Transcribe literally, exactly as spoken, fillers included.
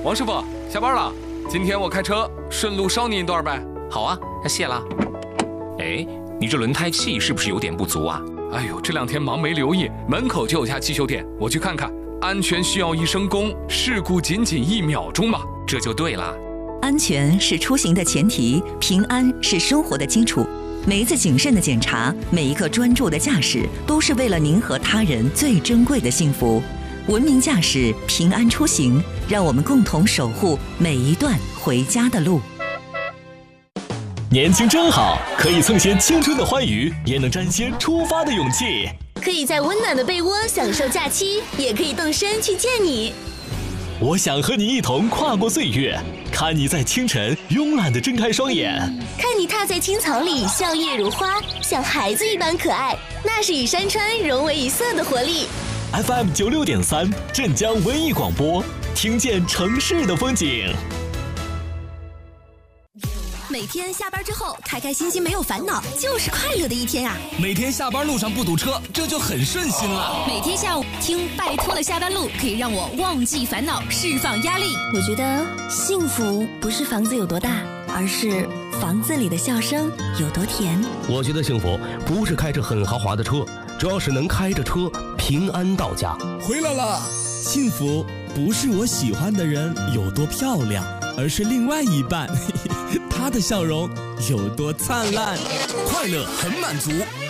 王师傅，下班了，今天我开车顺路捎你一段呗。 好啊，那谢了。哎，你这轮胎气是不是有点不足啊？ 哎呦，这两天忙没留意，门口就有家汽修店，我去看看。安全需要一生功，事故仅仅一秒钟嘛， 这就对了。 安全是出行的前提，平安是生活的基础。每一次谨慎的检查，每一个专注的驾驶，都是为了您和他人最珍贵的幸福。文明驾驶，平安出行，让我们共同守护每一段回家的路。 年轻真好，可以蹭些青春的欢愉，也能沾些出发的勇气。 可以在温暖的被窝享受假期，也可以动身去见你。 我想和你一同跨过岁月，看你在清晨慵懒地睁开双眼， 看你踏在青草里笑靥如花，像孩子一般可爱，那是与山川融为一色的活力。 F M 九六点三，镇江文艺广播，听见城市的风景。 每天下班之后开开心心没有烦恼，就是快乐的一天啊！ 每天下班路上不堵车，这就很顺心了。 每天下午听拜托了下班路，可以让我忘记烦恼，释放压力。 我觉得幸福不是房子有多大，而是房子里的笑声有多甜。 我觉得幸福不是开着很豪华的车，主要是能开着车平安到家。 回来了，幸福不是我喜欢的人有多漂亮，而是另外一半他的笑容有多灿烂。 快乐很满足，